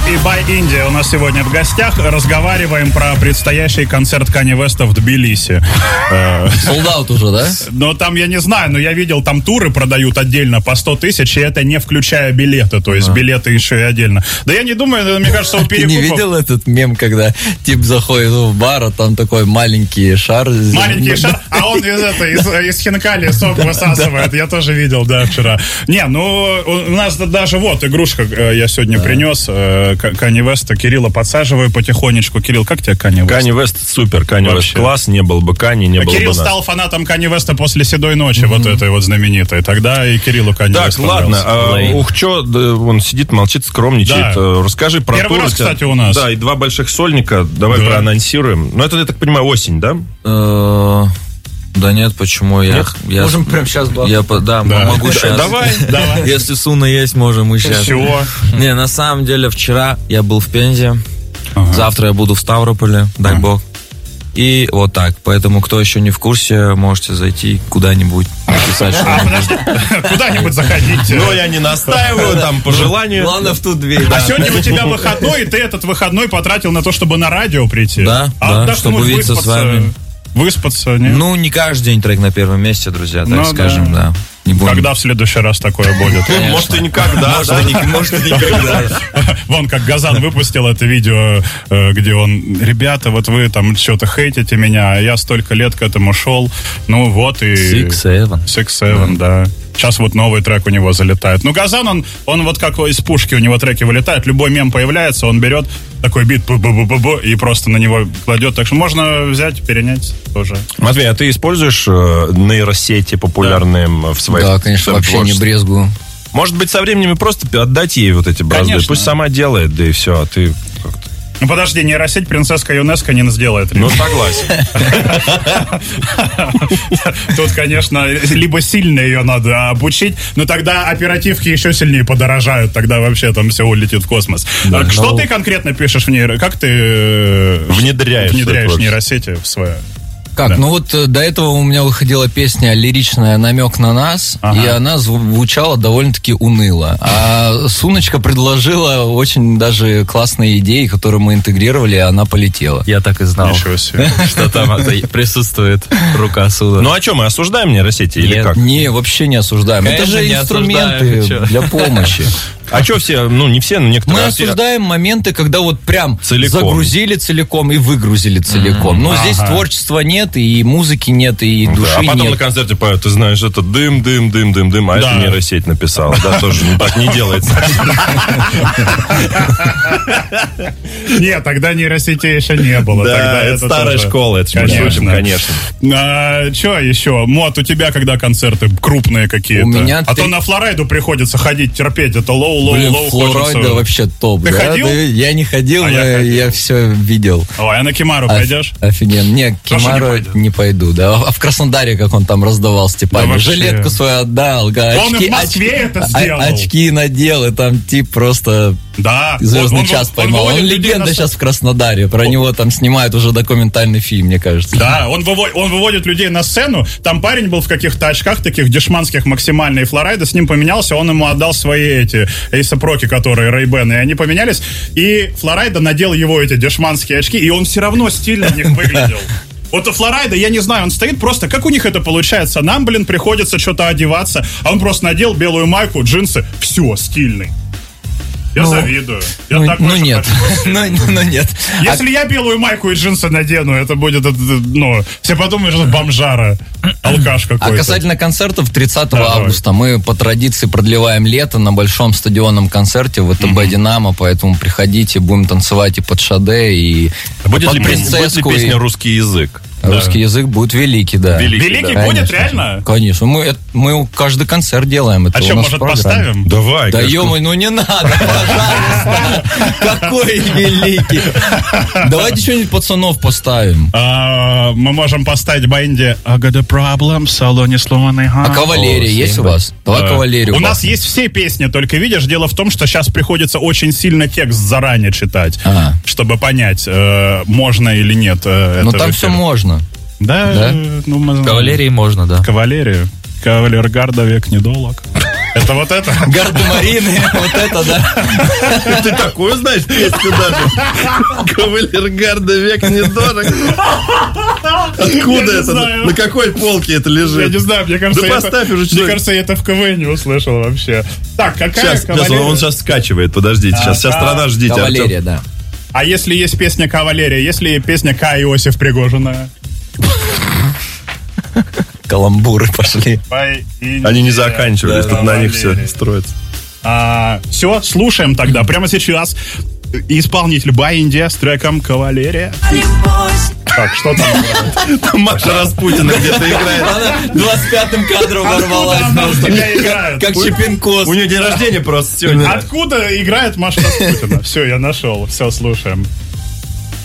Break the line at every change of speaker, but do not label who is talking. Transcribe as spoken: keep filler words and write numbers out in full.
и By India у нас сегодня в гостях. Разговариваем про предстоящий концерт Канье Уэста в Тбилиси.
Солд-аут уже, да?
Но там, я не знаю, но я видел, там туры продают отдельно по сто тысяч, и это не включая билеты, то есть билеты еще и отдельно. Да я не думаю, мне кажется, у перекупов...
Ты не видел этот мем, когда тип заходит в бар, а там такой маленький шар?
Маленький шар, а он из, это, из, из хинкали сок высасывает. Я тоже видел, да, вчера. Не, ну, у нас даже вот игрушка я сегодня принес. Канье Уэста, Кирилла подсаживаю потихонечку. Кирилл, как тебе Канье Уэст?
Канье Уэст супер, Канье Уэст класс, не был бы Канье, не
а
было
Кирилл
бы нас.
стал фанатом Канье Уэста после «Седой ночи», mm-hmm. вот этой вот знаменитой. Тогда и Кириллу Канье Уэст
Так, ладно, а, ух, чё, да, он сидит, молчит, скромничает. Да. Расскажи про
Первый
тур.
раз, кстати, у нас.
Да, и два больших сольника, давай да. проанонсируем. Ну, это, я так понимаю, осень, да?
Да нет, почему? Я,
нет?
я,
можем прямо сейчас, да?
Я, да, да, могу сейчас.
Давай, давай.
Если Суна есть, можем мы сейчас.
Чего?
Не, на самом деле, вчера я был в Пензе, ага. завтра я буду в Ставрополе, дай ага. бог. И вот так. Поэтому, кто еще не в курсе, можете зайти куда-нибудь, написать что-нибудь.
Куда-нибудь заходите.
Но я не настаиваю, там, по желанию.
Главное, в ту дверь.
А сегодня у тебя выходной, и ты этот выходной потратил на то, чтобы на радио прийти.
Да, да, чтобы увидеться с вами.
Выспаться, нет?
Ну, не каждый день трек на первом месте, друзья, так ну, скажем, да. да.
Не будем. Когда в следующий раз такое будет?
Конечно.
Может, и никогда.
Может, и, не, может, и никогда.
Вон, как Газан выпустил это видео, где он: ребята, вот вы там что-то хейтите меня, а я столько лет к этому шел. Ну вот и...
Six Seven.
Six Seven, да. Сейчас вот новый трек у него залетает. Ну, Газан, он, он вот как из пушки у него треки вылетают. Любой мем появляется, он берет такой бит бу-бу-бу-бу-бу и просто на него кладет. Так что можно взять, перенять тоже.
Матвей, а ты используешь э, нейросети популярные да. в своей
Да, конечно, вообще
творчестве?
Не брезгую.
Может быть, со временем просто отдать ей вот эти бразды. Конечно. Пусть сама делает, да и все, а ты как-то...
Ну, подожди, нейросеть принцесска ЮНЕСКО не сделает.
Ну, согласен.
Тут, конечно, либо сильно ее надо обучить, но тогда оперативки еще сильнее подорожают, тогда вообще там все улетит в космос. Да, что но... ты конкретно пишешь в нейросети? Как ты
внедряешь,
внедряешь нейросети в свое...
Как? Да. Ну вот до этого у меня выходила песня лиричная «Намек на нас», ага. и она звучала довольно-таки уныло. А Суночка предложила очень даже классные идеи, которые мы интегрировали, и она полетела.
Я так и знал, что там присутствует рука Суна.
Ну а что, мы осуждаем нейросети или как?
Не, вообще не осуждаем. Это же инструменты для помощи.
А что все, ну не все, но некоторые...
Мы осуждаем моменты, когда вот прям целиком. загрузили целиком и выгрузили целиком. Mm-hmm. Но ага. здесь творчества нет, и музыки нет, и души нет.
А потом
нет.
на концерте поют, ты знаешь, это дым, дым, дым, дым, дым, а да. это нейросеть написала. Да, тоже так не делается.
Нет, тогда нейросетей еще не было.
Да, это старая школа, это конечно. конечно.
Что еще? Мот, у тебя когда концерты крупные какие-то? У меня А то на Флорайду приходится ходить, терпеть, это лоу.
Блин, Флорайда вообще топ.
Ты
да?
ходил?
Да, я не ходил, а но я, ходил. я все видел.
Ой, а на Кемару
Оф-
пойдешь?
Офигенно. Не, Кемару не, не пойду, да. А в Краснодаре, как он там раздавал Степане, да жилетку свою отдал. Очки,
он и в Москве
очки,
это сделал.
Очки надел, и там тип просто
да.
звездный
он,
час
он,
поймал. Он, он легенда на... сейчас в Краснодаре. Про он... него там снимают уже документальный фильм, мне кажется.
Да, он, выво... он выводит людей на сцену. Там парень был в каких-то очках таких дешманских максимально, и Флорайда с ним поменялся, он ему отдал свои эти Эйса Проки, которые Ray-Ban, и они поменялись, и Флорайда надел его эти дешманские очки, и он все равно стильно в них выглядел. Вот у Флорайда, я не знаю, он стоит просто, как у них это получается? Нам, блин, приходится что-то одеваться, а он просто надел белую майку, джинсы, все, стильный. Я ну, завидую. Я
ну,
так
ну нет. ну, ну нет.
Если а... я белую майку и джинсы надену, это будет, ну, все подумают, что бомжара, алкаш какой-то.
А касательно концертов, тридцатого августа мы по традиции продлеваем лето на большом стадионном концерте в ВТБ mm-hmm. «Динамо», поэтому приходите, будем танцевать и под Шаде, и
будет
под
ли,
принцесску.
Будет ли песня «Русский язык»?
Русский да. язык будет великий, да.
Великий, великий да. будет, реально?
Конечно. Мы, мы каждый концерт делаем. Это
а что, может, поставим?
Давай.
Да ё-моё, ну не надо, пожалуйста. Какой великий. Давайте что-нибудь пацанов поставим.
Мы можем поставить Бенди I got a problem, салоне сломанный.
А кавалерия есть у вас? Давай кавалерию.
У нас есть все песни, только видишь, дело в том, что сейчас приходится очень сильно текст заранее читать, чтобы понять, можно или нет.
Ну там все можно.
Да,
да?
Ну, мы...
Кавалерии можно, да.
Кавалерию. Кавалергарда век недолог. Это вот это?
Гардемарины, вот это, да.
Ты такую знаешь песню даже? Кавалергарда век недорог. Откуда это? На какой полке это лежит?
Я не знаю, мне кажется,
да поставь уже,
мне кажется, я это в КВН не услышал вообще. Так, какая
сейчас,
кавалерия?
Он сейчас скачивает, подождите, сейчас, сейчас страна, ждите.
Кавалерия, да.
А если есть песня «Кавалерия», если песня «К. Иосиф Пригожина»?
Каламбуры пошли.
Они не заканчивались, тут на них все строится.
А, все, слушаем тогда. Прямо сейчас исполнитель Баиндия с треком «Кавалерия». Так, что там?
Там Маша Распутина где-то играет.
Она двадцать пятым кадром ворвалась. Как Чепенкос.
У нее день рождения просто сегодня.
Откуда играет Маша Распутина? Все, я нашел. Все, слушаем.